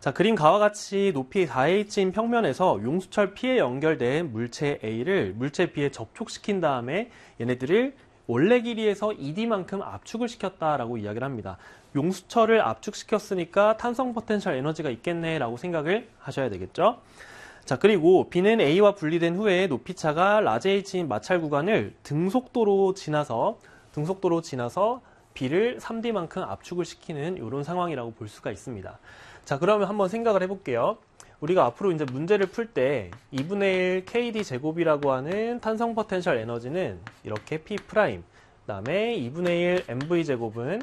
자, 그림 가와 같이 높이 4h인 평면에서 용수철 P에 연결된 물체 A를 물체 B에 접촉시킨 다음에 얘네들을 원래 길이에서 ED만큼 압축을 시켰다라고 이야기를 합니다. 용수철을 압축시켰으니까 탄성 포텐셜 에너지가 있겠네 라고 생각을 하셔야 되겠죠. 자, 그리고 B는 A와 분리된 후에 높이차가 라지 h인 마찰 구간을 등속도로 지나서 B를 3D만큼 압축을 시키는 이런 상황이라고 볼 수가 있습니다. 자, 그러면 한번 생각을 해볼게요. 우리가 앞으로 이제 문제를 풀 때 2분의 1 KD 제곱이라고 하는 탄성 포텐셜 에너지는 이렇게 P', 그다음에 2분의 1 MV 제곱은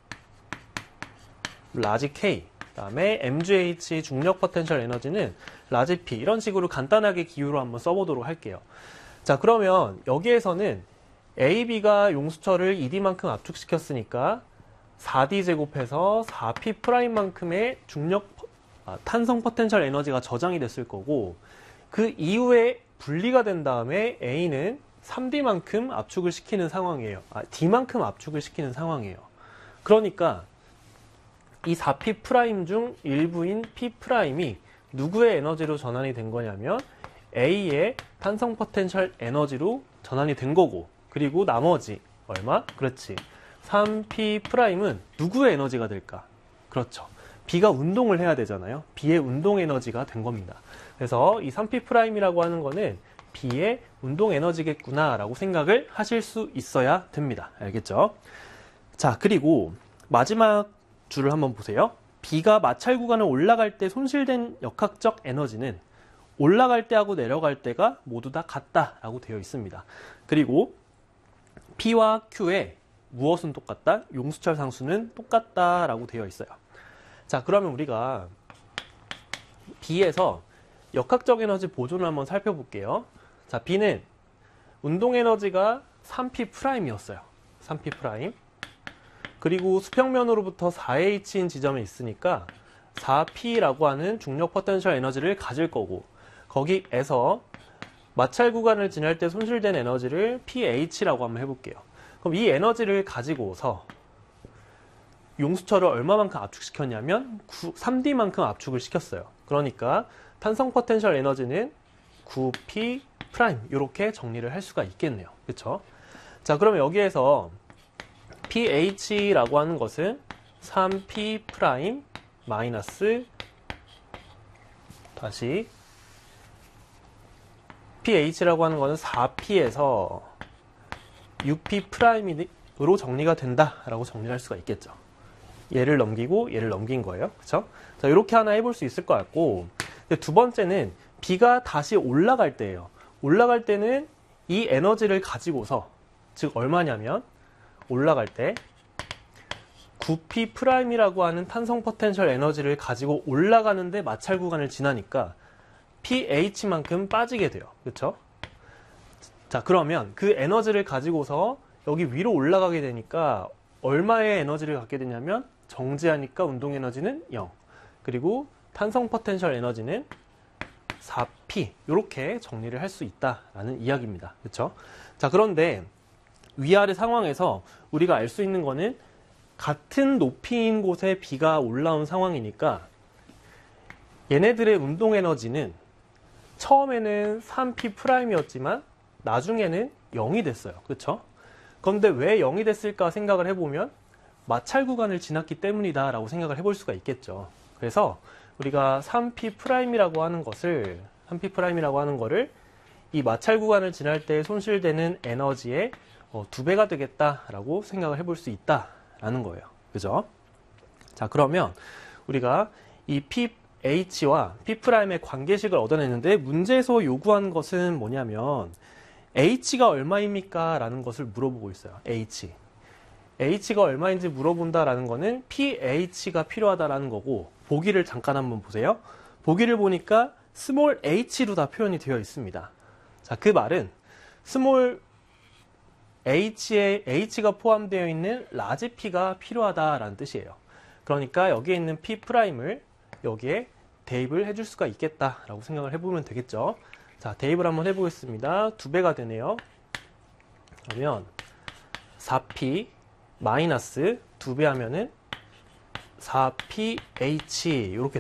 라지 K, 그다음에 MGH 중력 포텐셜 에너지는 라지 P, 이런 식으로 간단하게 기호로 한번 써보도록 할게요. 자, 그러면 여기에서는 AB가 용수철을 ED만큼 압축시켰으니까 4D 제곱해서 4P'만큼의 탄성 포텐셜 에너지가 저장이 됐을 거고, 그 이후에 분리가 된 다음에 A는 3D만큼 압축을 시키는 상황이에요. D만큼 압축을 시키는 상황이에요. 그러니까 이 4P' 중 일부인 P'이 누구의 에너지로 전환이 된 거냐면 A의 탄성 포텐셜 에너지로 전환이 된 거고, 그리고 나머지 얼마? 그렇지. 3P'은 누구의 에너지가 될까? 그렇죠. B가 운동을 해야 되잖아요. B의 운동 에너지가 된 겁니다. 그래서 이 3P'이라고 하는 거는 B의 운동 에너지겠구나 라고 생각을 하실 수 있어야 됩니다. 알겠죠? 자, 그리고 마지막 줄을 한번 보세요. B가 마찰 구간을 올라갈 때 손실된 역학적 에너지는 올라갈 때하고 내려갈 때가 모두 다 같다라고 되어 있습니다. 그리고 P와 Q의 무엇은 똑같다? 용수철 상수는 똑같다라고 되어 있어요. 자, 그러면 우리가 B에서 역학적 에너지 보존을 한번 살펴볼게요. 자, B는 운동 에너지가 3P'이었어요. 3P'. 그리고 수평면으로부터 4H인 지점에 있으니까 4P라고 하는 중력 포텐셜 에너지를 가질 거고, 거기에서 마찰 구간을 지날 때 손실된 에너지를 PH라고 한번 해볼게요. 그럼 이 에너지를 가지고서 용수철을 얼마만큼 압축시켰냐면 3D만큼 압축을 시켰어요. 그러니까 탄성 포텐셜 에너지는 9P' 이렇게 정리를 할 수가 있겠네요. 그렇죠? 자, 그러면 여기에서 PH라고 하는 것은 3P' 마이너스 다시 PH라고 하는 것은 4P에서 6P'으로 정리가 된다라고 정리할 수가 있겠죠. 얘를 넘기고 얘를 넘긴 거예요. 그렇죠? 자, 이렇게 하나 해볼 수 있을 것 같고, 두 번째는 B가 다시 올라갈 때예요. 올라갈 때는 이 에너지를 가지고서, 즉 얼마냐면 올라갈 때 9P'이라고 하는 탄성 포텐셜 에너지를 가지고 올라가는데 마찰 구간을 지나니까 PH만큼 빠지게 돼요. 그렇죠? 자, 그러면 그 에너지를 가지고서 여기 위로 올라가게 되니까 얼마의 에너지를 갖게 되냐면 정지하니까 운동 에너지는 0, 그리고 탄성 포텐셜 에너지는 4P, 이렇게 정리를 할 수 있다라는 이야기입니다. 그렇죠? 자, 그런데 위아래 상황에서 우리가 알 수 있는 거는 같은 높이인 곳에 B가 올라온 상황이니까 얘네들의 운동 에너지는 처음에는 3P'이었지만 나중에는 0이 됐어요. 그렇죠? 그런데 왜 0이 됐을까 생각을 해보면 마찰 구간을 지났기 때문이다 라고 생각을 해볼 수가 있겠죠. 그래서 우리가 3P'이라고 하는 거를 이 마찰 구간을 지날 때 손실되는 에너지의 2배가 되겠다라고 생각을 해볼 수 있다라는 거예요. 그죠? 자, 그러면 우리가 이 PH와 P'의 관계식을 얻어냈는데 문제에서 요구한 것은 뭐냐면 H가 얼마입니까? 라는 것을 물어보고 있어요. H가 얼마인지 물어본다라는 거는 pH가 필요하다라는 거고, 보기를 잠깐 한번 보세요. 보기를 보니까 스몰 h로 다 표현이 되어 있습니다. 자, 그 말은 스몰 h에 h가 포함되어 있는 라지 p가 필요하다라는 뜻이에요. 그러니까 여기에 있는 P'을 여기에 대입을 해줄 수가 있겠다라고 생각을 해보면 되겠죠. 자, 대입을 한번 해보겠습니다. 2배가 되네요. 그러면 4P 마이너스 2배 하면은 4PH 이렇게